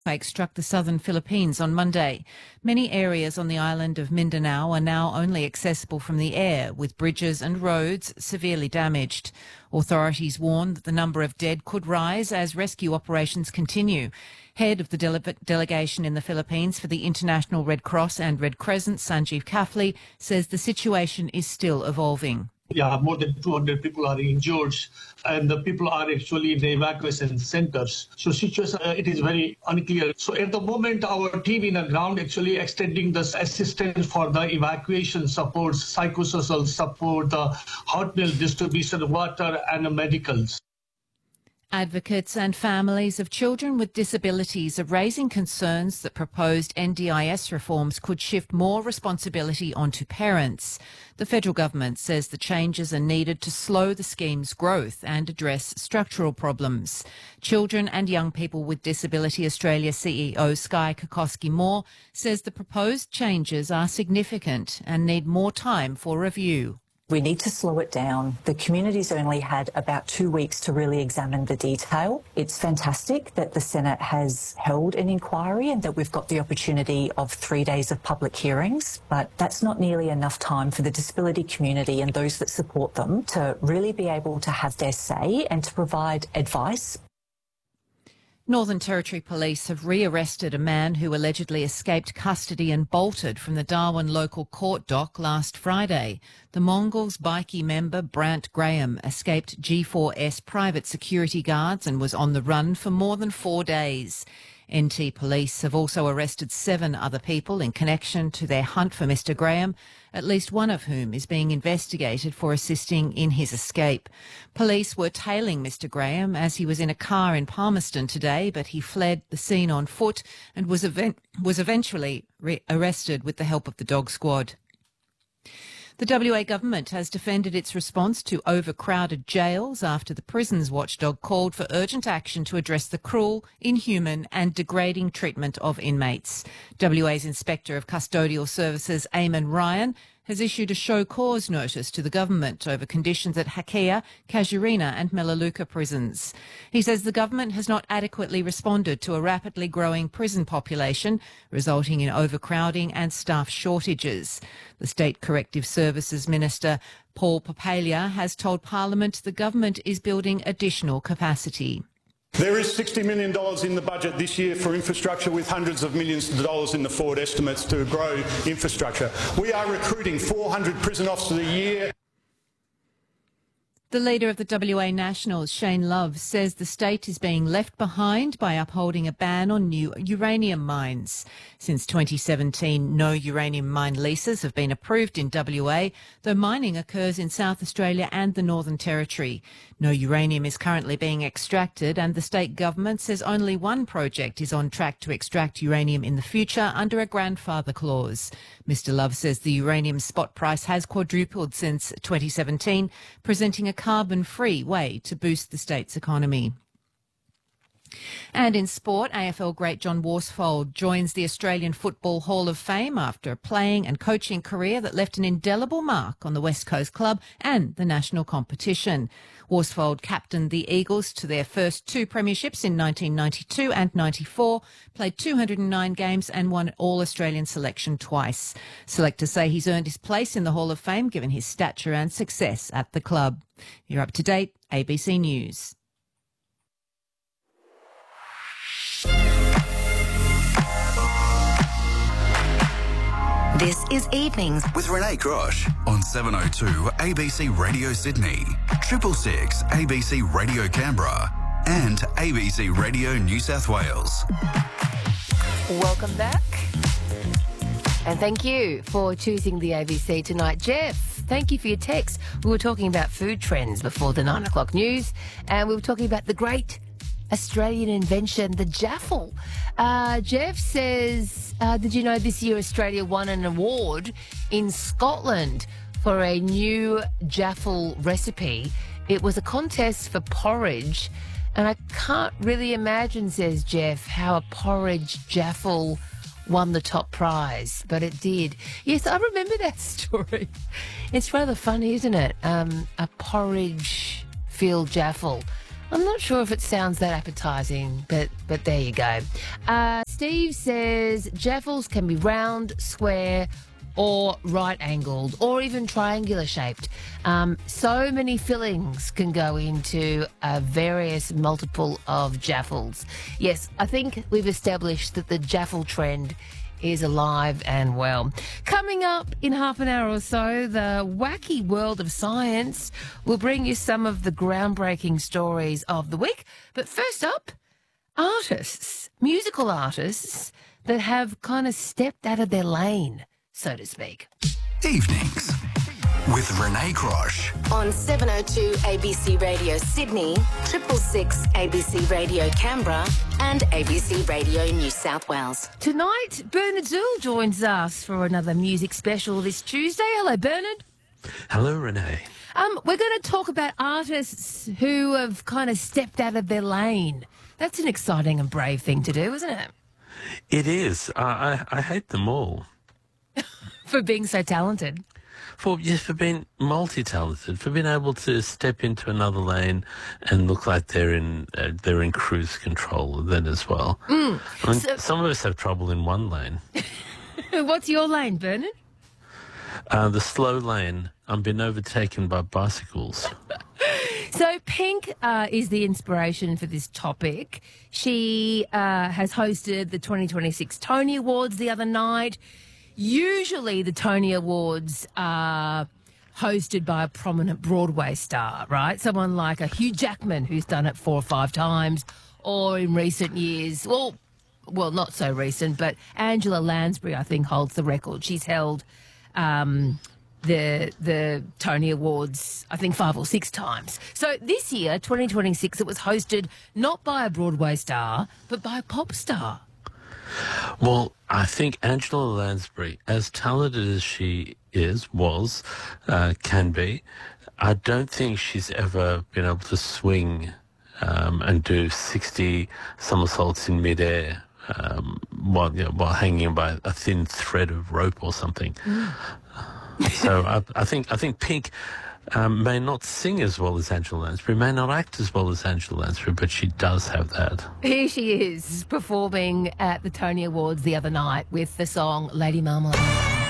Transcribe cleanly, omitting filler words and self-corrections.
Quake struck the southern Philippines on Monday. Many areas on the island of Mindanao are now only accessible from the air, with bridges and roads severely damaged. Authorities warn that the number of dead could rise as rescue operations continue. Head of the delegation in the Philippines for the International Red Cross and Red Crescent, Sanjeev Kafli, says the situation is still evolving. Yeah, more than 200 people are injured, and the people are actually in the evacuation centers. So situation, it is very unclear. So at the moment, our team in the ground actually extending the assistance for the evacuation support, psychosocial support, the hot meal distribution, water, and medicals. Advocates and families of children with disabilities are raising concerns that proposed NDIS reforms could shift more responsibility onto parents. The federal government says the changes are needed to slow the scheme's growth and address structural problems. Children and Young People with Disability Australia CEO Skye Kokoski-Moore says the proposed changes are significant and need more time for review. We need to slow it down. The community's only had about 2 weeks to really examine the detail. It's fantastic that the Senate has held an inquiry and that we've got the opportunity of 3 days of public hearings, but that's not nearly enough time for the disability community and those that support them to really be able to have their say and to provide advice. Northern Territory Police have rearrested a man who allegedly escaped custody and bolted from the Darwin local court dock last Friday. The Mongols bikie member Brant Graham escaped G4S private security guards and was on the run for more than 4 days. NT Police have also arrested 7 other people in connection to their hunt for Mr Graham, at least one of whom is being investigated for assisting in his escape. Police were tailing Mr Graham as he was in a car in Palmerston today, but he fled the scene on foot and was eventually arrested with the help of the dog squad. The WA government has defended its response to overcrowded jails after the Prisons Watchdog called for urgent action to address the cruel, inhuman and degrading treatment of inmates. WA's Inspector of Custodial Services, Eamon Ryan, has issued a show cause notice to the government over conditions at Hakea, Casuarina and Melaleuca prisons. He says the government has not adequately responded to a rapidly growing prison population, resulting in overcrowding and staff shortages. The State Corrective Services Minister, Paul Papalia, has told Parliament the government is building additional capacity. There is $60 million in the budget this year for infrastructure, with hundreds of millions of dollars in the forward estimates to grow infrastructure. We are recruiting 400 prison officers a year. The leader of the WA Nationals, Shane Love, says the state is being left behind by upholding a ban on new uranium mines. Since 2017, no uranium mine leases have been approved in WA, though mining occurs in South Australia and the Northern Territory. No uranium is currently being extracted, and the state government says only one project is on track to extract uranium in the future under a grandfather clause. Mr Love says the uranium spot price has quadrupled since 2017, presenting a carbon-free way to boost the state's economy. And in sport, AFL great John Worsfold joins the Australian Football Hall of Fame after a playing and coaching career that left an indelible mark on the West Coast club and the national competition. Worsfold captained the Eagles to their first 2 premierships in 1992 and 94, played 209 games and won All-Australian selection twice. Selectors say he's earned his place in the Hall of Fame given his stature and success at the club. You're up to date, ABC News. This is Evenings with Renee Grosh on 702 ABC Radio Sydney, 666 ABC Radio Canberra and ABC Radio New South Wales. Welcome back. And thank you for choosing the ABC tonight. Jeff, thank you for your text. We were talking about food trends before the 9 o'clock news, and we were talking about the great Australian invention, the Jaffle. Jeff says, did you know this year Australia won an award in Scotland for a new Jaffle recipe? It was a contest for porridge, and I can't really imagine, says Jeff, how a porridge Jaffle won the top prize, but it did. Yes, I remember that story. It's rather funny, isn't it? A porridge-filled Jaffle. I'm not sure if it sounds that appetising, but there you go. Steve says jaffles can be round, square, or right-angled, or even triangular-shaped. So many fillings can go into a various multiple of jaffles. Yes, I think we've established that the jaffle trend is alive and well. Coming up in half an hour or so, the wacky world of science will bring you some of the groundbreaking stories of the week. But first up, artists, musical artists that have kind of stepped out of their lane, so to speak. Evenings with Renee Grosh. On 702 ABC Radio Sydney, 666 ABC Radio Canberra, and ABC Radio New South Wales. Tonight, Bernard Zool joins us for another music special this Tuesday. Hello, Bernard. Hello, Renee. We're going to talk about artists who have kind of stepped out of their lane. That's an exciting and brave thing to do, isn't it? It is. I hate them all. For being so talented. For being multi-talented, for being able to step into another lane and look like they're in cruise control then as well. I mean, some of us have trouble in one lane. What's your lane, Bernard? The slow lane. I'm being overtaken by bicycles. So Pink is the inspiration for this topic. She has hosted the 2026 Tony Awards the other night. Usually the Tony Awards are hosted by a prominent Broadway star, right? Someone like a Hugh Jackman, who's done it 4 or 5 times, or in recent years, well, not so recent, but Angela Lansbury, I think, holds the record. She's held the Tony Awards, I think, 5 or 6 times. So this year, 2026, it was hosted not by a Broadway star, but by a pop star. Well, I think Angela Lansbury, as talented as she can be, I don't think she's ever been able to swing and do 60 somersaults in midair while hanging by a thin thread of rope or something. So I think Pink may not sing as well as Angela Lansbury, may not act as well as Angela Lansbury, but she does have that. Here she is performing at the Tony Awards the other night with the song Lady Marmalade.